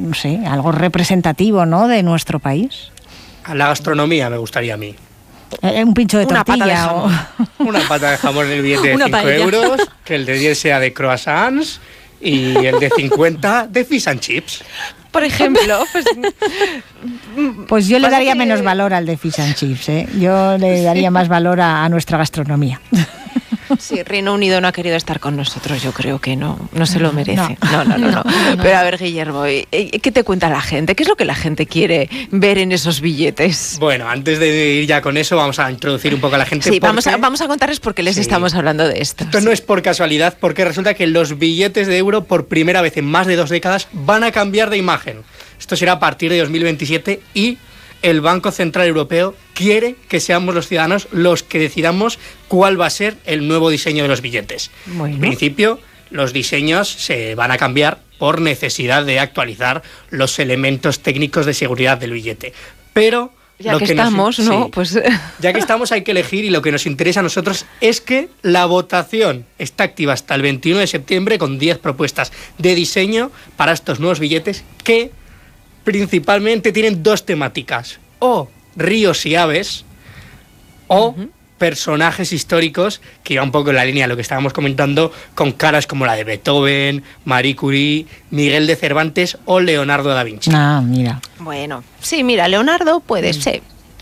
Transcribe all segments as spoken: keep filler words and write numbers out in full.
no sé, algo representativo, ¿no?, de nuestro país. A la gastronomía me gustaría a mí. Eh, un pincho de Una tortilla. pata de jamón. O... Una pata de jamón en el billete de Una cinco paella. euros, que el de diez sea de croissants y el de cincuenta de fish and chips. Por ejemplo, pues, Pues yo le Pasa daría que- menos valor al de fish and chips, ¿eh? Yo le daría más valor a, a nuestra gastronomía. sí, Reino Unido no ha querido estar con nosotros, yo creo que no, no se lo merece. No, no, no. no, No, no, no. Pero a ver, Guillermo, ¿y- y ¿qué te cuenta la gente? ¿Qué es lo que la gente quiere ver en esos billetes? Bueno, antes de ir ya con eso, vamos a introducir un poco a la gente. Sí, vamos a, porque vamos a contarles por qué les Sí. estamos hablando de esto. Esto no es por casualidad, porque resulta que los billetes de euro, por primera vez en más de dos décadas, van a cambiar de imagen. Esto será a partir de dos mil veintisiete y el Banco Central Europeo quiere que seamos los ciudadanos los que decidamos cuál va a ser el nuevo diseño de los billetes. Bueno. En principio, los diseños se van a cambiar por necesidad de actualizar los elementos técnicos de seguridad del billete. Pero Ya lo que, que nos- estamos, ¿no? sí. Pues Ya que estamos, hay que elegir, y lo que nos interesa a nosotros es que la votación está activa hasta el veintiuno de septiembre con diez propuestas de diseño para estos nuevos billetes que principalmente tienen dos temáticas: o ríos y aves, o Ujú. personajes históricos, que iba un poco en la línea de lo que estábamos comentando, con caras como la de Beethoven, Marie Curie, Miguel de Cervantes o Leonardo da Vinci. Ah, mira. bueno, sí, mira, Leonardo puede ser.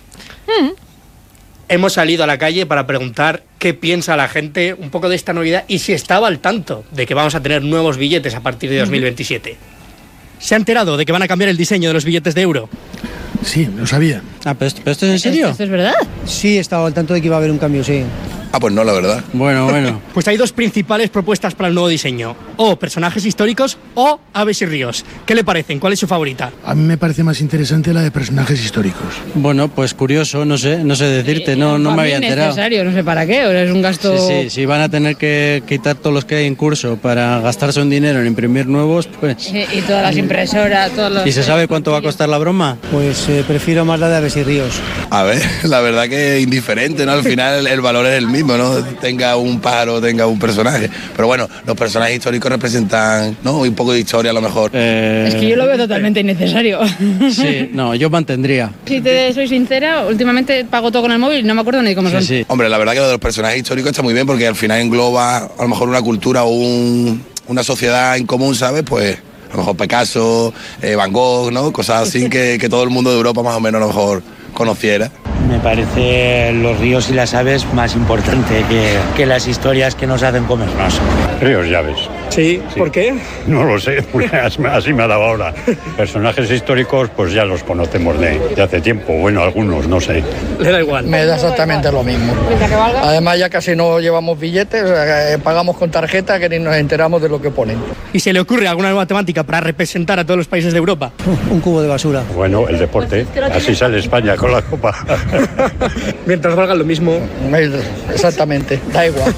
Hemos salido a la calle para preguntar qué piensa la gente un poco de esta novedad y si estaba al tanto de que vamos a tener nuevos billetes a partir de dos mil veintisiete. ¿Se ha enterado de que van a cambiar el diseño de los billetes de euro? Sí, lo sabía. Ah, pero esto, pero esto es en serio. ¿Esto es verdad? Sí, estaba al tanto de que iba a haber un cambio, sí. Ah, pues no, la verdad. Bueno, bueno. Pues hay dos principales propuestas para el nuevo diseño: o personajes históricos o aves y ríos. ¿Qué le parecen? ¿Cuál es su favorita? A mí me parece más interesante la de personajes históricos. Bueno, pues curioso, no sé, no sé decirte, no, no me había enterado. Es necesario, no sé para qué, o sea, es un gasto... Sí, sí, si van a tener que quitar todos los que hay en curso para gastarse un dinero en imprimir nuevos, pues... Y, y todas las impresoras, todos los... ¿Y se sabe cuánto va a costar la broma? Pues eh, prefiero más la de aves y ríos. A ver, la verdad que es indiferente, ¿no? Al final el, el valor es el mismo, ¿no? Tenga un pájaro, tenga un personaje. Pero bueno, los personajes históricos representan, ¿no? Un poco de historia a lo mejor. Eh, Es que yo lo veo totalmente innecesario. Sí, no, yo mantendría. Si te soy sincera, últimamente pago todo con el móvil y no me acuerdo ni cómo Sí, son. sí. Hombre, la verdad que lo de los personajes históricos está muy bien porque al final engloba a lo mejor una cultura o un- una sociedad en común, ¿sabes? Pues a lo mejor Picasso, eh, Van Gogh, ¿no? Cosas así que, que todo el mundo de Europa más o menos a lo mejor conociera. Me parece los ríos y las aves más importante que, que las historias que nos hacen comernos. Ríos y aves. Sí, ¿por qué? No lo sé, así me ha dado ahora. Personajes históricos, pues ya los conocemos de, de hace tiempo. Bueno, algunos, no sé. Le da igual. Me da exactamente lo mismo. Además ya casi no llevamos billetes, o sea, eh, pagamos con tarjeta que ni nos enteramos de lo que ponen. ¿Y se le ocurre alguna nueva temática para representar a todos los países de Europa? Un cubo de basura. Bueno, el deporte. Así sale España con la copa. Mientras valgan lo mismo. Exactamente, da igual.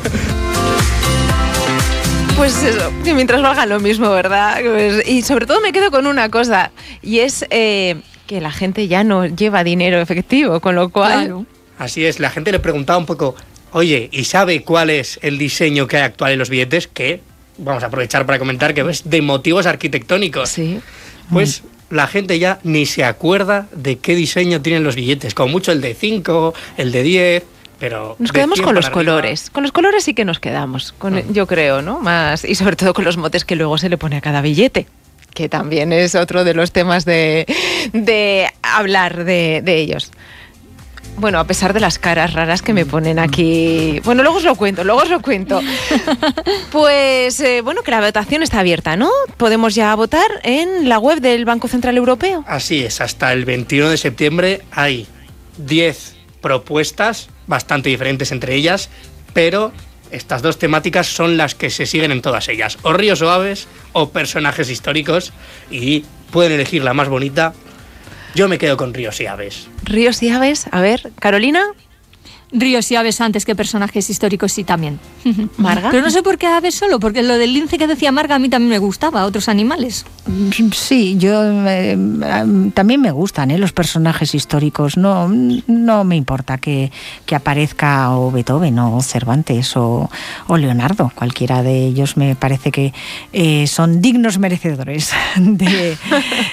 Pues eso, que mientras valga lo mismo, ¿verdad? Pues, y sobre todo me quedo con una cosa, y es eh, que la gente ya no lleva dinero efectivo, con lo cual... Claro. Así es, la gente le preguntaba un poco, oye, ¿y sabe cuál es el diseño que hay actual en los billetes? Que vamos a aprovechar para comentar que es de motivos arquitectónicos. Sí. Pues la gente ya ni se acuerda de qué diseño tienen los billetes, como mucho el de cinco, el de diez, pero... Nos de quedamos cien con los para arriba. colores. Con los colores sí que nos quedamos, con, yo creo, ¿no? Más, y sobre todo con los motes que luego se le pone a cada billete, que también es otro de los temas de, de hablar de, de ellos. Bueno, a pesar de las caras raras que me ponen aquí... Bueno, luego os lo cuento, luego os lo cuento. Pues, eh, bueno, que la votación está abierta, ¿no? Podemos ya votar en la web del Banco Central Europeo. Así es, hasta el veintiuno de septiembre hay diez propuestas, bastante diferentes entre ellas, pero estas dos temáticas son las que se siguen en todas ellas, o ríos o aves, o personajes históricos, y pueden elegir la más bonita. Yo me quedo con ríos y aves. Ríos y aves, a ver, Carolina. Ríos y aves antes que personajes históricos, sí, también. Marga. Pero no sé por qué aves solo, porque lo del lince que decía Marga a mí también me gustaba, otros animales. Sí, yo eh, también me gustan ¿eh? los personajes históricos. No, no me importa que, que aparezca o Beethoven o Cervantes o, o Leonardo. Cualquiera de ellos me parece que eh, son dignos merecedores de,